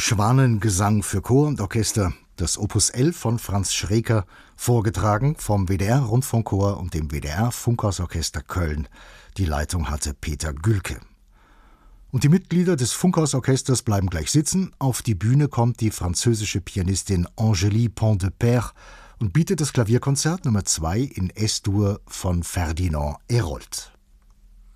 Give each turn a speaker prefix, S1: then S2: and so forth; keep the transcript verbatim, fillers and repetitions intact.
S1: Schwanengesang für Chor und Orchester, das Opus elf von Franz Schreker, vorgetragen vom W D R-Rundfunkchor und dem W D R-Funkhausorchester Köln. Die Leitung hatte Peter Gülke. Und die Mitglieder des Funkhausorchesters bleiben gleich sitzen. Auf die Bühne kommt die französische Pianistin Angélie Pont-de-Père und bietet das Klavierkonzert Nummer zwei in Es-Dur von Ferdinand Hérold.